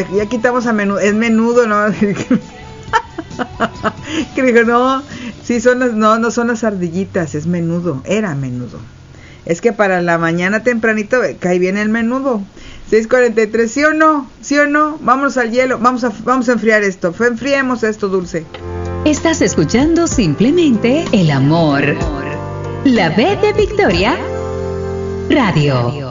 ya quitamos a menudo, es menudo, ¿no? Que dijo, no, sí son no son las ardillitas, es menudo, era menudo. Es que para la mañana tempranito cae bien el menudo. 6:43, ¿sí o no? ¿Sí o no? Vámonos al hielo, vamos a enfriar esto, enfriemos esto, Dulce. Estás escuchando simplemente el amor. La B de Victoria Radio.